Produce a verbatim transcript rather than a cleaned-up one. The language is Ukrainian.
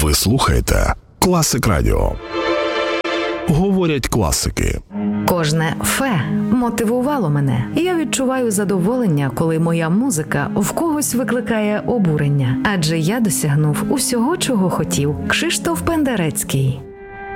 Ви слухаєте Класик Радіо. Говорять класики. Кожне «фе» мотивувало мене. Я відчуваю задоволення, коли моя музика в когось викликає обурення. Адже я досягнув усього, чого хотів. Кшиштоф Пендерецький.